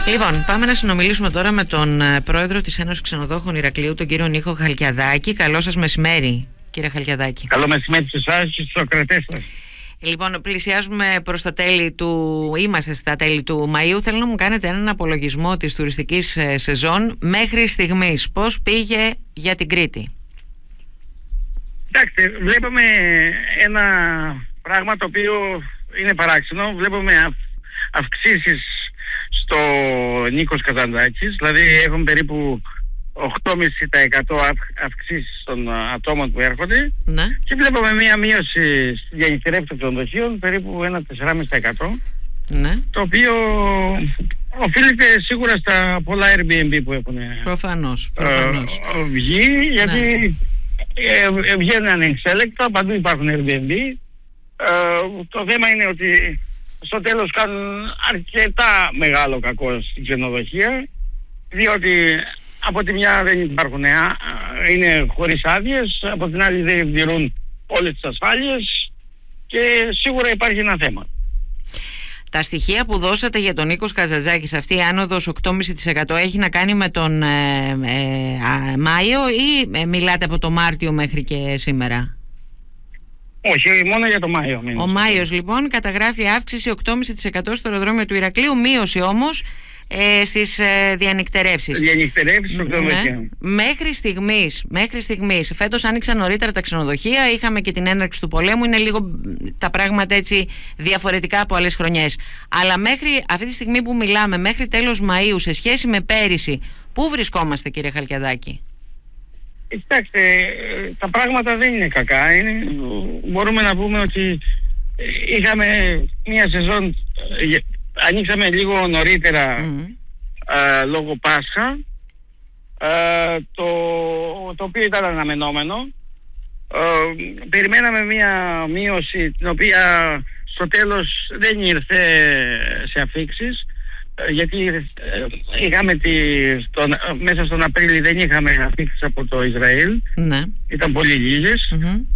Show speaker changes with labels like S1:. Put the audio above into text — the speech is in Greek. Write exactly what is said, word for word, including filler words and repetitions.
S1: Λοιπόν, πάμε να συνομιλήσουμε τώρα με τον πρόεδρο της Ένωσης Ξενοδόχων Ηρακλείου, τον κύριο Νίκο Χαλκιαδάκη. Καλό σας μεσημέρι, κύριε Χαλκιαδάκη.
S2: Καλό μεσημέρι σε εσάς και στους ακροατές σας.
S1: Λοιπόν, πλησιάζουμε προς τα τέλη του, είμαστε στα τέλη του Μαΐου. Θέλω να μου κάνετε έναν απολογισμό της τουριστικής σεζόν μέχρι στιγμής. Πώς πήγε για την Κρήτη?
S2: Κοιτάξτε, βλέπουμε ένα πράγμα το οποίο είναι παράξενο. Βλέπουμε αυξήσεις στο Νίκος Καζαντζάκης, δηλαδή έχουμε περίπου οκτώ κόμμα πέντε τοις εκατό αυξήσεις των ατόμων που έρχονται,
S1: ναι.
S2: Και βλέπουμε μία μείωση στη διανυκτερεύση των ξενοδοχείων περίπου ένα τέσσερα κόμμα πέντε τοις εκατό,
S1: ναι.
S2: Το οποίο οφείλεται σίγουρα στα πολλά Airbnb που έχουν
S1: προφανώς, προφανώς.
S2: Ε, βγει, γιατί
S1: ναι.
S2: ε, βγαίνουν ανεξέλεκτα, παντού υπάρχουν Airbnb. Ε, το θέμα είναι ότι στο τέλος κάνουν αρκετά μεγάλο κακό στην ξενοδοχεία, διότι από τη μια δεν υπάρχουν, είναι χωρίς άδειες, από την άλλη δεν πληρούν όλες τις ασφάλειες και σίγουρα υπάρχει ένα θέμα.
S1: Τα στοιχεία που δώσατε για τον Νίκο Καζαντζάκη, αυτή η άνοδος οκτώ κόμμα πέντε τοις εκατό, έχει να κάνει με τον ε, ε, Μάιο ή ε, μιλάτε από το Μάρτιο μέχρι και σήμερα?
S2: Όχι, μόνο για το Μάιο.
S1: Ο Μάιος λοιπόν καταγράφει αύξηση οκτώ κόμμα πέντε τοις εκατό στο αεροδρόμιο του Ηρακλείου, μείωση όμως ε, στις ε, διανυκτερεύσεις.
S2: Διανυκτερεύσεις,
S1: ναι. Μέχρι στιγμής, μέχρι στιγμής, φέτος άνοιξαν νωρίτερα τα ξενοδοχεία, είχαμε και την έναρξη του πολέμου, είναι λίγο τα πράγματα έτσι διαφορετικά από άλλες χρονιές. Αλλά μέχρι αυτή τη στιγμή που μιλάμε, μέχρι τέλος Μαΐου, σε σχέση με πέρυσι, πού βρισκόμαστε, κύριε Χαλκιαδάκη?
S2: Κοιτάξτε, τα πράγματα δεν είναι κακά. Είναι, μπορούμε να πούμε ότι είχαμε μια σεζόν, ανοίξαμε λίγο νωρίτερα mm. α, λόγω Πάσχα, α, το, το οποίο ήταν αναμενόμενο. Α, περιμέναμε μια μείωση την οποία στο τέλος δεν ήρθε σε αφίξεις, γιατί ε, είχαμε τη, στον, μέσα στον Απρίλιο δεν είχαμε αφήξεις από το Ισραήλ,
S1: ναι.
S2: Ήταν πολύ λίγες,
S1: mm-hmm.